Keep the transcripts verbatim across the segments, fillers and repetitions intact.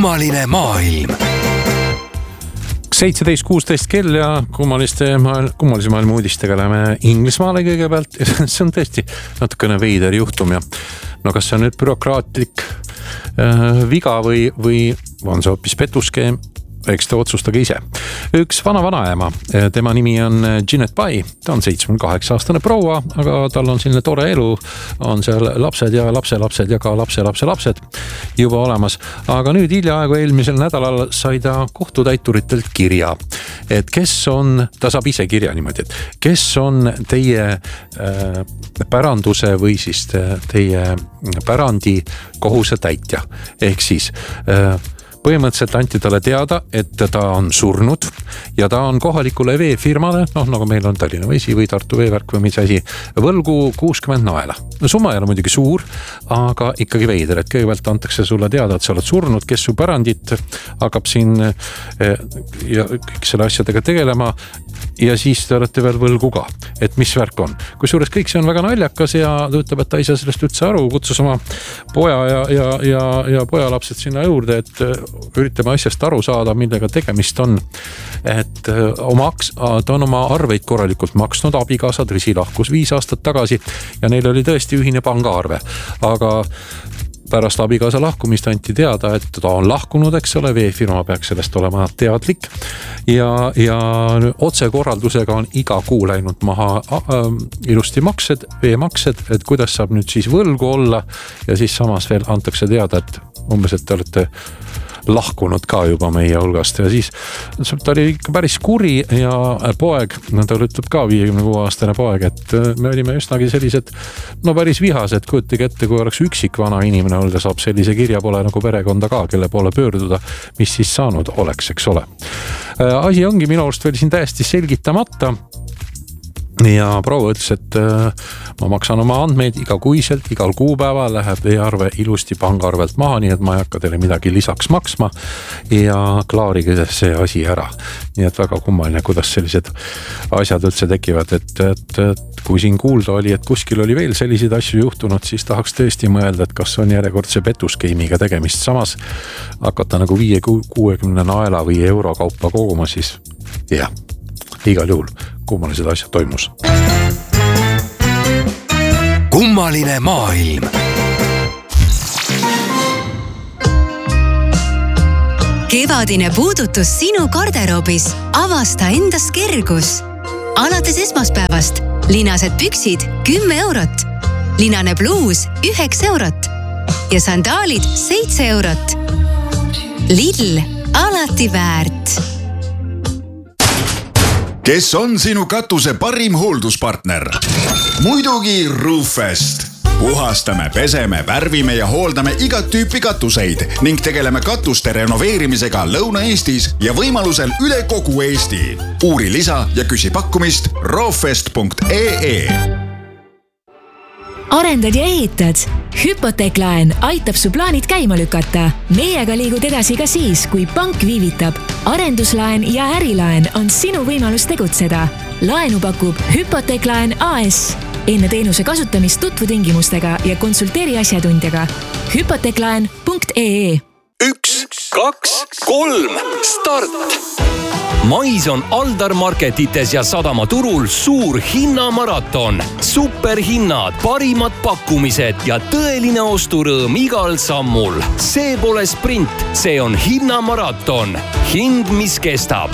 kummaline maailm. seitseteist kuusteist kell ja kummaliste maailm, kummalise maailma uudistega läheme Inglismaale kõigepealt. See on tõesti natukene veider juhtum ja no kas see on nüüd bürokraatlik äh, viga või, või on see hoopis petuskeem? Eks te otsustage ise. Üks vana vanaema, tema nimi on Jeanette Bai, ta on seitsekümmend kaheksa aastane proua, aga tal on selline tore elu, on seal lapsed ja lapselapsed ja ka lapselapselapsed juba olemas. Aga nüüd hiljaaegu eelmisel nädalal sai ta kohtutäituritelt kirja, et kes on, ta saab ise kirja niimoodi, et kes on teie äh, päranduse või siis teie pärandi kohuse täitja. Ehk siis äh, põhimõtteliselt anti talle teada, et ta on surnud ja ta on kohalikule veefirmale, noh nagu meil on Tallinna Vesi või Tartu Veevärk või mis asi, võlgu kuuskümmend naela. No summa ei ole muidugi suur, aga ikkagi veider, et kõigepealt antakse sulle teada, et sa oled surnud, kes su pärandit hakkab siin ja kõik selle asjadega tegelema ja siis te olete veel võlgu ka, et mis värk on. Kusjuures kõik see on väga naljakas ja ta ütleb, et ta ei saa sellest üldse aru, kutsus oma poja ja, ja, ja, ja pojalapsed sinna juurde, et üritame asjast aru saada, millega tegemist on. Et oma, ta on oma arveid korralikult maksnud, abikaasa tõsi lahkus viis aastat tagasi ja neil oli tõesti ühine pangaarve. Aga pärast abikaasa lahkumist anti teada, et ta on lahkunud, eks ole, veefirma peaks sellest olema teadlik ja, ja otsekorraldusega on iga kuu läinud maha äh, ilusti maksed, veemaksed, et kuidas saab nüüd siis võlgu olla ja siis samas veel antakse teada, et umbes, et te olete lahkunud ka juba meie hulgast ja siis ta oli ikka päris kuri ja poeg, no ta ütleb ka viiekümne kuue aastane poeg, et me olime üsnagi sellised, no päris vihased, kujutage ette, kui oleks üksik vana inimene olnud ja saab sellise kirja, pole nagu perekonda ka, kelle poole pöörduda, mis siis saanud oleks, eks ole. Asi ongi minu arust veel siin täiesti selgitamata ja proua ütles, et äh, ma maksan oma andmeid iga kuiselt, igal kuupäeval läheb e-arve ilusti pangaarvelt maha, nii et ma ei hakka teile midagi lisaks maksma ja klaarige see asi ära. Nii et väga kummaline, kuidas sellised asjad üldse tekivad, et, et, et kui siin kuulda oli, et kuskil oli veel selliseid asju juhtunud, siis tahaks tõesti mõelda, et kas on järjekordse petuskeimiga tegemist. Samas hakata nagu viie kuuekümne naela või euro kaupa koguma, siis jah, igal juhul kummalised asjad toimus. Kummaline maailm. Kevadine puudutus sinu garderoobis. Avasta endas kergus. Alates esmaspäevast linased püksid kümme eurot. Linane bluus üheksa eurot. Ja sandaalid seitse eurot. Lidl, alati väärt. Kes on sinu katuse parim hoolduspartner? Muidugi Roofest. Puhastame, peseme, värvime ja hooldame igat tüüpi katuseid ning tegeleme katuste renoveerimisega Lõuna-Eestis ja võimalusel üle kogu Eesti. Uuri lisa ja küsi pakkumist roofest punkt ee. Arendad ja ehitad? Hüpoteeklaen aitab su plaanid käima lükata. Meiega liigud edasi ka siis, kui pank viivitab. Arenduslaen ja ärilaen on sinu võimalus tegutseda. Laenu pakub Hüpoteeklaen A S. Enne teenuse kasutamist tutvu tingimustega ja konsulteeri asjatundjaga. hüpoteeklaen punkt ee. Üks, kaks, kolm, start! Mais on Aldar Marketites ja Sadamaturul suur hinnamaraton. Superhinnad, parimad pakkumised ja tõeline osturõõm igal sammul. See pole sprint, see on hinnamaraton. Hind, mis kestab.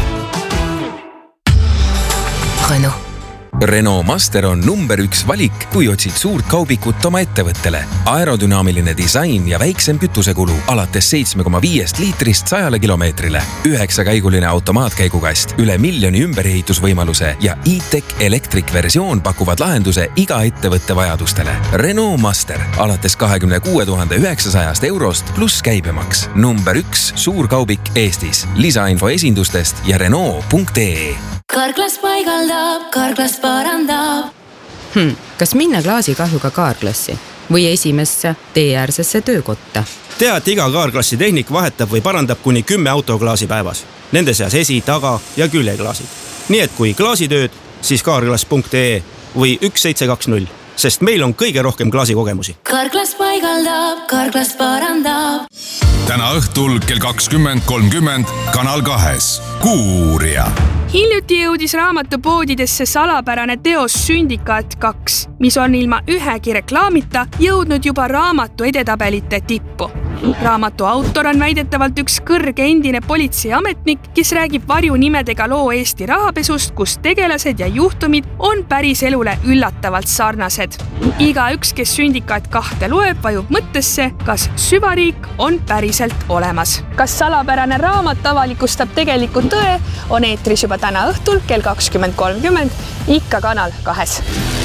Renault. Renault Master on number üks valik, kui otsid suurt kaubikut oma ettevõttele. Aerodünaamiline disain ja väiksem kütusekulu alates seitse koma viis liitrist sajale kilomeetrile. Üheksakäiguline automaatkäigukast, üle miljoni ümberehitusvõimaluse ja e-tech Electric versioon pakuvad lahenduse iga ettevõtte vajadustele. Renault Master alates kahekümne kuue tuhande üheksasajast eurost pluss käibemaks. Number üks suur kaubik Eestis. Lisainfo esindustest ja Renault punkt ee. Karklas paigaldab, Karklas parandab. Hmm, kas minna klaasikahjuga kaarklassi või esimesse teeäärsesse töökotta? Tea, et iga kaarklassi tehnik vahetab või parandab kuni kümme autoklaasi päevas. Nende seas esi, taga ja küljeklaasid. Nii et kui klaasitööd, siis kaarklas punkt ee või üks seitse kaks null, sest meil on kõige rohkem klaasikogemusi. Karklas paigaldab, Karklas parandab. täna õhtul kell kakskümmend kolmkümmend Kanal kahes. Kuuuurija. Hiljuti jõudis raamatupoodidesse salapärane teos Sündikaat kaks, mis on ilma ühegi reklaamita jõudnud juba raamatu edetabelite tippu. Raamatu autor on väidetavalt üks kõrge endine politseiametnik, kes räägib varjunimedega loo Eesti rahapesust, kus tegelased ja juhtumid on päris elule üllatavalt sarnased. Iga üks, kes Sündikaat kahte loeb, vajub mõttesse, kas süvariik on päriselt olemas. Kas salapärane raamat avalikustab tegelikult tõe, on eetris juba täna õhtul kell kakskümmend kolmkümmend ikka Kanal kahes.